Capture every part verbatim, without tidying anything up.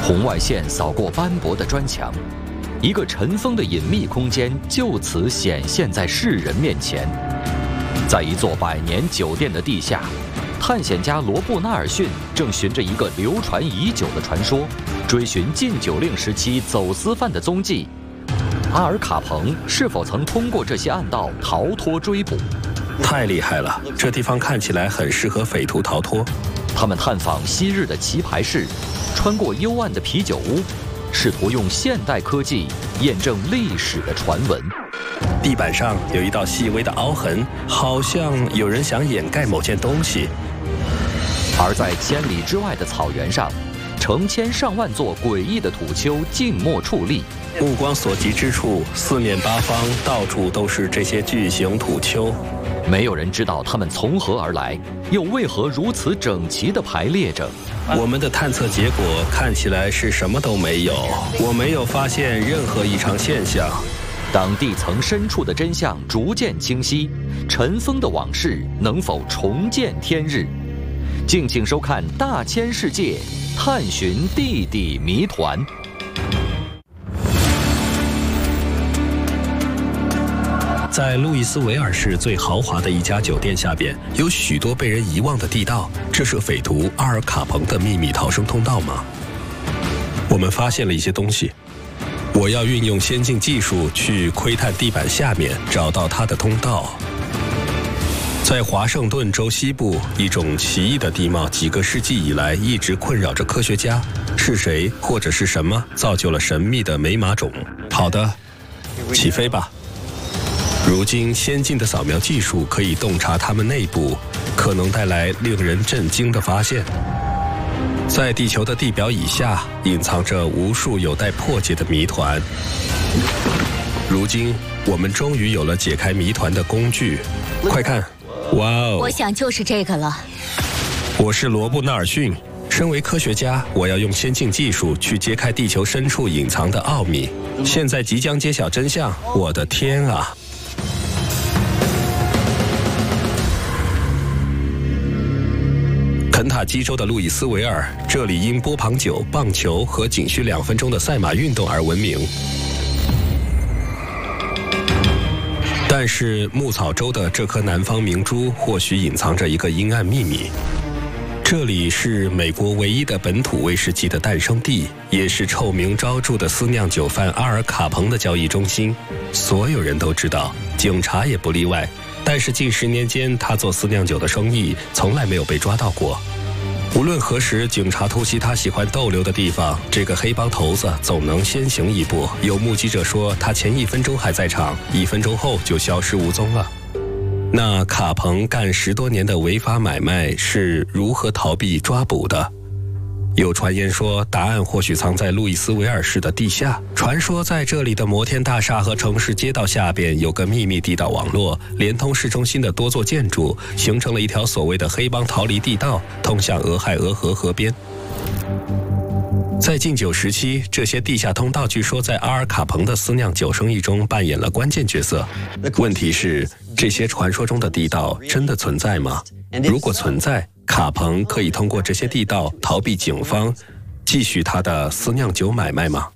红外线扫过斑驳的砖墙，一个尘封的隐秘空间就此显现在世人面前。在一座百年酒店的地下，探险家罗布纳尔逊正循着一个流传已久的传说，追寻禁酒令时期走私犯的踪迹。阿尔卡彭是否曾通过这些暗道逃脱追捕？ 太厉害了，这地方看起来很适合匪徒逃脱。 他们探访昔日的棋牌室，穿过幽暗的啤酒屋，试图用现代科技验证历史的传闻。 地板上有一道细微的凹痕，好像有人想掩盖某件东西。 而在千里之外的草原上，成千上万座诡异的土丘静默矗立， 目光所及之处，四面八方到处都是这些巨型土丘。 没有人知道它们从何而来，又为何如此整齐地排列着。 我们的探测结果看起来是什么都没有，我没有发现任何异常现象。 当地层深处的真相逐渐清晰，尘封的往事能否重见天日？敬请收看《大千世界》，探寻地底谜团。 在路易斯维尔市最豪华的一家酒店下边，有许多被人遗忘的地道。这是匪徒阿尔卡彭的秘密逃生通道吗？我们发现了一些东西。我要运用先进技术去窥探地板下面，找到它的通道。在华盛顿州西部，一种奇异的地貌几个世纪以来一直困扰着科学家。是谁或者是什么造就了神秘的美马种？好的，起飞吧。如今先进的扫描技术可以洞察它们内部，可能带来令人震惊的发现。在地球的地表以下，隐藏着无数有待破解的谜团。如今我们终于有了解开谜团的工具。快看，哇哦！ 我想就是这个了。 我是罗布纳尔逊，身为科学家，我要用先进技术去揭开地球深处隐藏的奥秘。现在即将揭晓真相，我的天啊！肯塔基州的路易斯维尔，这里因波旁酒、棒球和仅需两分钟的赛马运动而闻名。但是牧草州的这颗南方明珠或许隐藏着一个阴暗秘密。这里是美国唯一的本土威士忌的诞生地，也是臭名昭著的私酿酒贩阿尔卡彭的交易中心。所有人都知道，警察也不例外。但是近十年间，他做私酿酒的生意从来没有被抓到过。无论何时，警察突袭他喜欢逗留的地方，这个黑帮头子总能先行一步。有目击者说，他前一分钟还在场，一分钟后就消失无踪了。那卡彭干十多年的违法买卖是如何逃避抓捕的？有传言说，答案或许藏在路易斯维尔市的地下。传说在这里的摩天大厦和城市街道下边有个秘密地道网络，连通市中心的多座建筑，形成了一条所谓的黑帮逃离地道，通向俄亥俄河河边。在禁酒时期，这些地下通道据说在阿尔卡彭的私酿酒生意中扮演了关键角色。问题是，这些传说中的地道真的存在吗？如果存在，卡彭可以通过这些地道逃避警方，继续他的私酿酒买卖吗？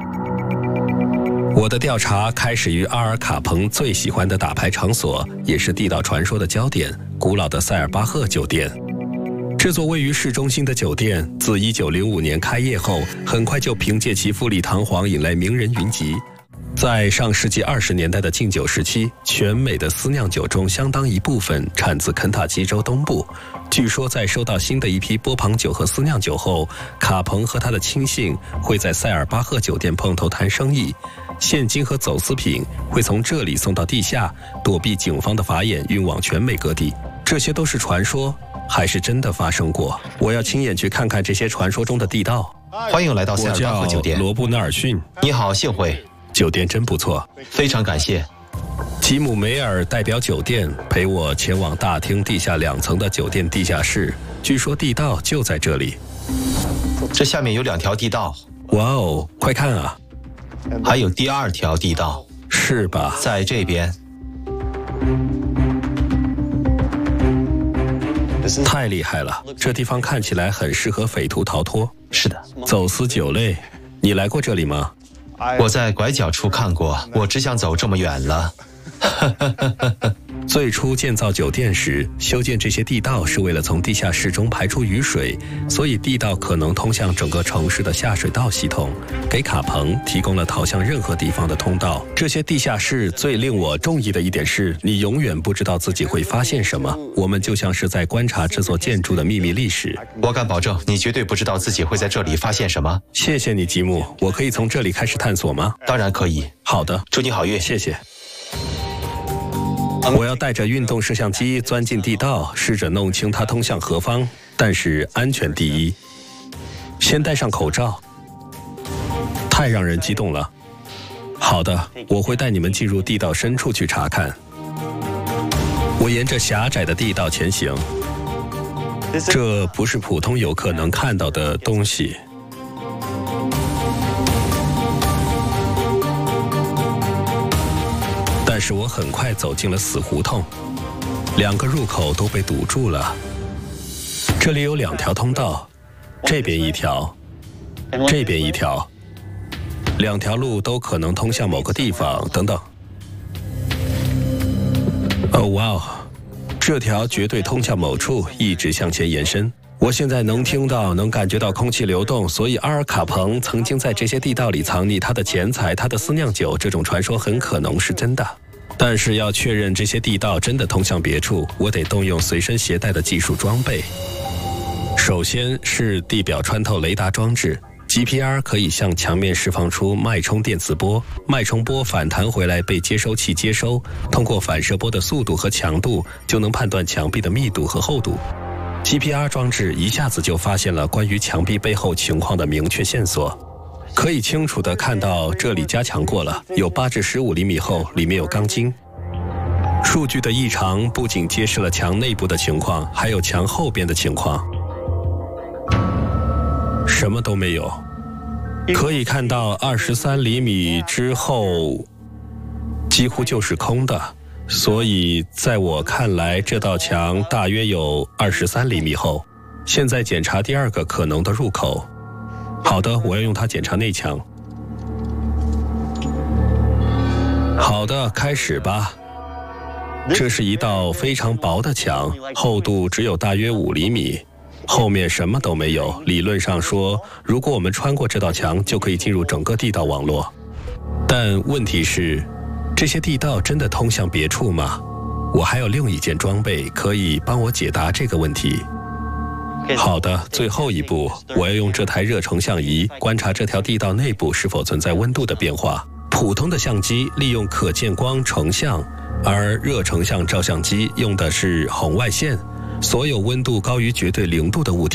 我的调查开始于阿尔卡彭最喜欢的打牌场所，也是地道传说的焦点——古老的塞尔巴赫酒店。这座位于市中心的酒店，自一九零五年开业后，很快就凭借其富丽堂皇引来名人云集。在上世纪二十年代的禁酒时期，全美的私酿酒中相当一部分产自肯塔基州东部。据说在收到新的一批波旁酒和私酿酒后，卡彭和他的亲信会在塞尔巴赫酒店碰头谈生意，现金和走私品会从这里送到地下，躲避警方的法眼，运往全美各地。这些都是传说，还是真的发生过？我要亲眼去看看这些传说中的地道。 欢迎来到塞尔巴赫酒店。 我叫罗布纳尔逊。 你好，幸会。 酒店真不错， 非常感谢。 吉姆梅尔代表酒店陪我前往大厅地下两层的酒店地下室，据说地道就在这里。 这下面有两条地道。 哇哦，快看啊！ 还有第二条地道。 是吧？ 在这边。 太厉害了，这地方看起来很适合匪徒逃脱。 是的， 走私酒类，你来过这里吗？ 我在拐角处看过，我只想走这么远了。 最初建造酒店时，修建这些地道是为了从地下室中排出雨水，所以地道可能通向整个城市的下水道系统，给卡彭提供了逃向任何地方的通道。这些地下室最令我中意的一点是，你永远不知道自己会发现什么。我们就像是在观察这座建筑的秘密历史。 我敢保证，你绝对不知道自己会在这里发现什么。 谢谢你，吉姆。我可以从这里开始探索吗？ 当然可以。 好的， 祝你好运。 谢谢。我要带着运动摄像机钻进地道，试着弄清它通向何方，但是安全第一。先戴上口罩。太让人激动了。好的，我会带你们进入地道深处去查看。我沿着狭窄的地道前行。这不是普通游客能看到的东西。但是我很快走进了死胡同，两个入口都被堵住了。这里有两条通道，这边一条，这边一条，两条路都可能通向某个地方。等等，哦哇哦，这条绝对通向某处，一直向前延伸。我现在能听到，能感觉到空气流动，所以阿尔卡彭曾经在这些地道里藏匿他的钱财，他的私酿酒，这种传说很可能是真的。但是要确认这些地道真的通向别处，我得动用随身携带的技术装备。首先是地表穿透雷达装置 G P R 可以向墙面释放出脉冲电磁波，脉冲波反弹回来被接收器接收，通过反射波的速度和强度就能判断墙壁的密度和厚度。G P R 装置一下子就发现了关于墙壁背后情况的明确线索，可以清楚地看到这里加强过了，有八至十五厘米厚，里面有钢筋。数据的异常不仅揭示了墙内部的情况，还有墙后边的情况。什么都没有。可以看到二十三厘米之后几乎就是空的，所以在我看来这道墙大约有二十三厘米厚。现在检查第二个可能的入口。好的，我要用它检查内墙。好的，开始吧。这是一道非常薄的墙，厚度只有大约五厘米，后面什么都没有。理论上说，如果我们穿过这道墙，就可以进入整个地道网络。但问题是，这些地道真的通向别处吗？我还有另一件装备可以帮我解答这个问题。好的，最后一步，我要用这台热成像仪观察这条地道内部是否存在温度的变化。普通的相机利用可见光成像，而热成像照相机用的是红外线。所有温度高于绝对零度的物体